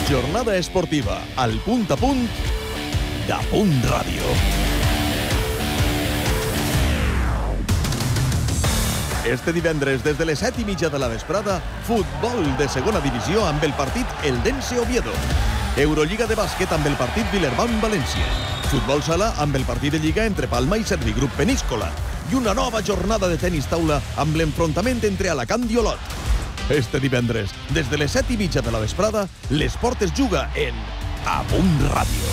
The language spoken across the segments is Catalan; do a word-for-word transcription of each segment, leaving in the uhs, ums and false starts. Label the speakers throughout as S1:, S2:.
S1: Jornada esportiva al punt a punt de Punt Ràdio. Este divendres, des de les set i mitja de la vesprada, futbol de segona divisió amb el partit Eldense-Oviedo. Eurolliga de bàsquet amb el partit Villerban-València. Futbol sala amb el partit de Lliga entre Palma i Servigrup Peníscola. I una nova jornada de tenis taula amb l'enfrontament entre Alacant i Olot. Este divendres, des de les set i mitja de la vesprada, l'esport es juga en A Punt Ràdio.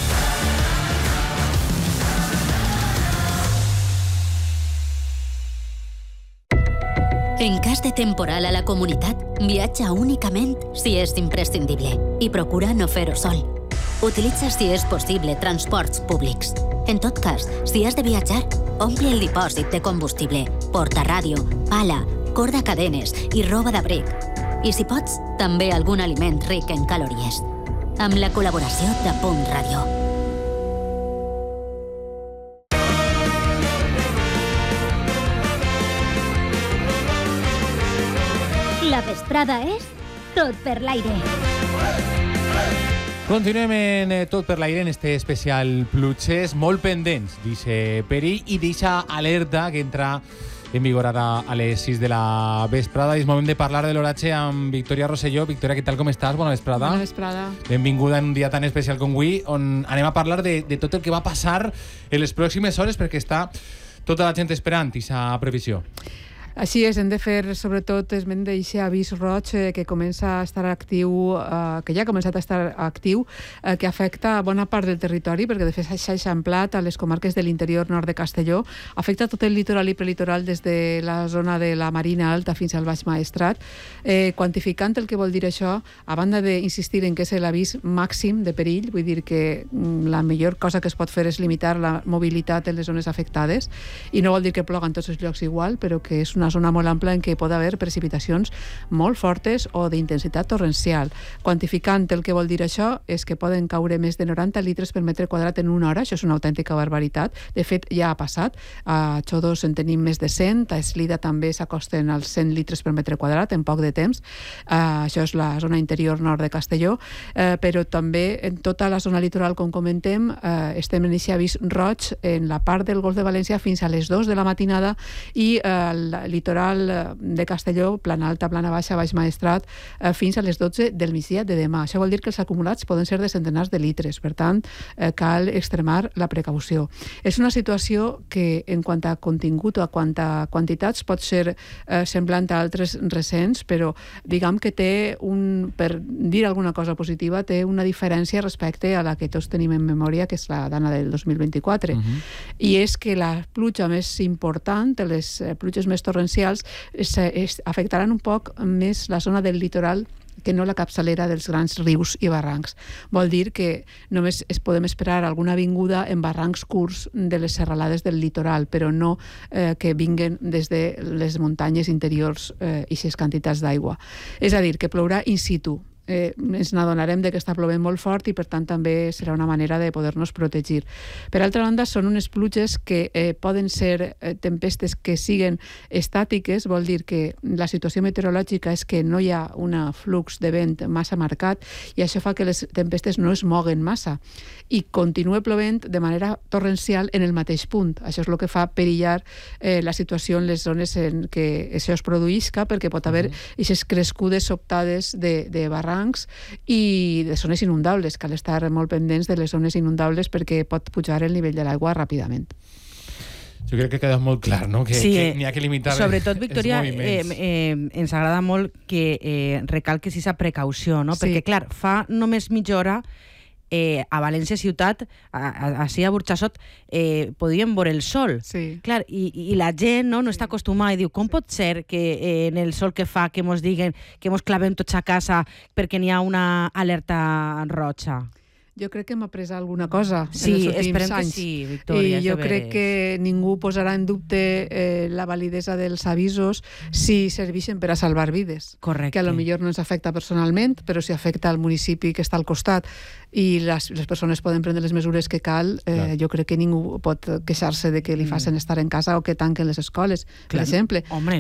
S2: En cas de temporal a la comunitat, viatja únicament si és imprescindible i procura no fer-ho sol. Utilitza, si és possible, transports públics. En tot cas, si has de viatjar, omple el dipòsit de combustible, porta ràdio, pala, corda cadenes i roba d'abric. I si pots, també algun aliment ric en calories. Amb la col·laboració de Punt Ràdio.
S3: La vesprada és Tot per l'aire.
S4: Continuem en eh, Tot per l'aire, en este especial Pluches, molt pendents d'eixe perill i d'eixa alerta que entra en vigor ara a les sis de la vesprada. És moment de parlar de l'oratge amb Victòria Rosselló. Victòria, què tal, com estàs? Bona vesprada.
S5: Bona vesprada.
S4: Benvinguda en un dia tan especial com avui, on anem a parlar de, de tot el que va passar en les pròximes hores, perquè està tota la gent esperant aquesta previsió.
S5: Així és, hem de fer sobretot esment d'aquest avís roig eh, que comença a estar actiu, eh, que ja ha començat a estar actiu, eh, que afecta a bona part del territori, perquè de fet s'ha eixamplat a les comarques de l'interior nord de Castelló, afecta tot el litoral i prelitoral des de la zona de la Marina Alta fins al Baix Maestrat, eh, quantificant el que vol dir això, a banda d'insistir en que és l'avís màxim de perill, vull dir que mm, la millor cosa que es pot fer és limitar la mobilitat en les zones afectades, i no vol dir que ploga en tots els llocs igual, però que és una zona molt ampla en què pot haver precipitacions molt fortes o d'intensitat torrencial. Quantificant el que vol dir això és que poden caure més de noranta litres per metre quadrat en una hora. Això és una autèntica barbaritat. De fet, ja ha passat. A Xodos en tenim més de cent, a Eslida també s'acosten als cent litres per metre quadrat en poc de temps. Uh, això és la zona interior nord de Castelló, uh, però també en tota la zona litoral, com comentem, uh, estem en aquest avís roig en la part del Golf de València fins a les dues de la matinada i uh, el litoral de Castelló, plana alta, plana baixa, Baix Maestrat, eh, fins a les dotze del migdia de demà. Això vol dir que els acumulats poden ser de centenars de litres, per tant, eh, cal extremar la precaució. És una situació que, en quant a contingut o a quant a quantitats, pot ser eh, semblant a altres recents, però diguem que té un, per dir alguna cosa positiva, té una diferència respecte a la que tots tenim en memòria, que és la dana del dos mil vint-i-quatre. Uh-huh. I és que la pluja més important, les pluges més torrencials, Es, es, afectaran un poc més la zona del litoral que no la capçalera dels grans rius i barrancs. Vol dir que només es podem esperar alguna vinguda en barrancs curts de les serralades del litoral, però no eh, que vinguen des de les muntanyes interiors eh, i aquestes quantitats d'aigua. És a dir, que plourà in situ. Eh, ens n'adonarem de que està plovent molt fort i per tant també serà una manera de poder-nos protegir. Per altra banda, són unes pluges que eh, poden ser eh, tempestes que siguen estàtiques, vol dir que la situació meteorològica és que no hi ha un flux de vent massa marcat i això fa que les tempestes no es moguen massa i continua plovent de manera torrencial en el mateix punt. Això és el que fa perillar eh, la situació en les zones en què això es produïsca, perquè pot haver aquestes crescudes sobtades de, de barrancs i de zones inundables. Cal estar molt pendents de les zones inundables perquè pot pujar el nivell de l'aigua ràpidament.
S4: Jo crec que ha quedat molt clar, no? Que,
S6: sí,
S4: que n'hi ha que limitar
S6: sobretot,
S4: els
S6: Victòria,
S4: moviments.
S6: Eh, eh, ens agrada molt que eh, recalques aquesta precaució, no?
S5: Sí.
S6: Perquè, clar, fa només mitja hora Eh, a València ciutat, així a, a Burxassot, eh, podíem veure el sol.
S5: Sí.
S6: Clar, i, i la gent no, no està acostumada i diu, com pot ser que eh, en el sol que fa que mos diguen que mos clavem tots a casa perquè n'hi ha una alerta roja?
S5: Jo crec que hem après alguna cosa
S6: sí,
S5: en els últims
S6: esperem
S5: anys.
S6: Que sí, Victòria.
S5: I jo crec que ningú posarà en dubte eh, la validesa dels avisos si serveixen per a salvar vides.
S6: Correcte.
S5: Que a lo millor no ens afecta personalment, però si afecta al municipi que està al costat i les, les persones poden prendre les mesures que cal, eh, jo crec que ningú pot queixar-se de que li facin estar en casa o que tanquen les escoles, per
S6: Clar.
S5: exemple.
S6: Home,